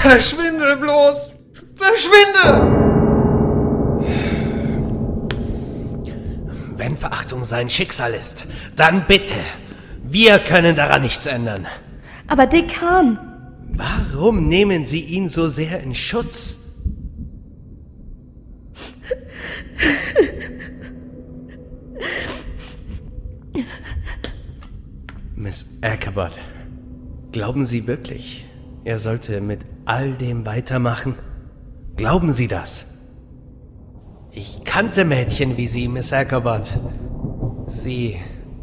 Verschwinde bloß! Verschwinde! Wenn Verachtung sein Schicksal ist, dann bitte. Wir können daran nichts ändern. Aber Dekan... Warum nehmen Sie ihn so sehr in Schutz? Miss Ackerbot, glauben Sie wirklich, er sollte mit all dem weitermachen? Glauben Sie das? Ich kannte Mädchen wie Sie, Miss Ackerbot. Sie